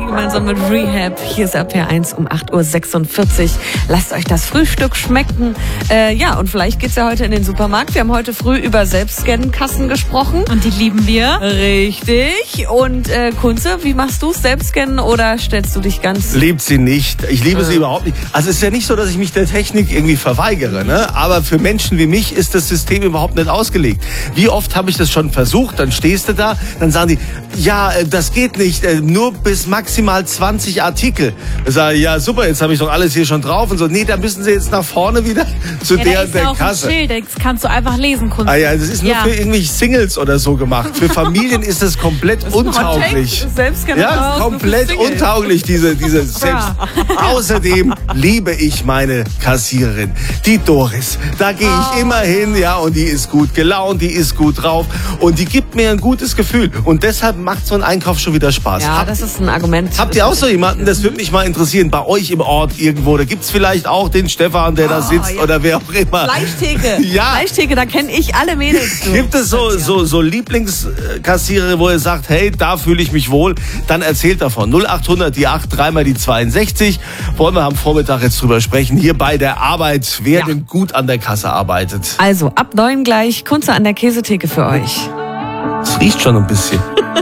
gemeinsam mit Rehab. Hier ist RPR1 um 8:46 Uhr. Lasst euch das Frühstück schmecken. Und vielleicht geht's ja heute in den Supermarkt. Wir haben heute früh über Selbstscannen-Kassen gesprochen. Und die lieben wir. Richtig. Und Kunze, wie machst du's? Selbstscannen oder stellst du dich ganz... Liebt sie nicht. Ich liebe sie überhaupt nicht. Also es ist ja nicht so, dass ich mich der Technik irgendwie verweigere, ne? Aber für Menschen wie mich ist das System überhaupt nicht ausgelegt. Wie oft habe ich das schon versucht? Dann stehst du da, dann sagen die, ja, das geht nicht, nur bis maximal 20 Artikel. Ich sage, ja super, jetzt habe ich doch alles hier schon drauf und so. Nee, da müssen Sie jetzt nach vorne wieder zu der Kasse. Ein Schild, das kannst du einfach lesen, Kunst. Ah ja, das ist nur für irgendwelche Singles oder so gemacht. Für Familien ist das komplett untauglich. Ja, komplett untauglich, diese Selbst. Außerdem liebe ich meine Kassiererin, die Doris. Da gehe ich immer hin, ja, und die ist gut gelaunt, die ist gut drauf und die gibt mir ein gutes Gefühl. Und deshalb macht so ein Einkauf schon wieder Spaß. Ja, das ist ein Argument. Habt ihr auch so jemanden, das würde mich mal interessieren, bei euch im Ort irgendwo? Da gibt's vielleicht auch den Stefan, der da sitzt oder wer auch immer. Fleischtheke. Ja. Fleischtheke, da kenne ich alle Mädels. Gibt es so Lieblingskassierer, wo ihr sagt, hey, da fühle ich mich wohl? Dann erzählt davon. 0800 die 8, dreimal die 62. Wollen wir am Vormittag jetzt drüber sprechen. Hier bei der Arbeit, wer denn gut an der Kasse arbeitet. Also ab 9 gleich Kunze an der Käsetheke für euch. Es riecht schon ein bisschen.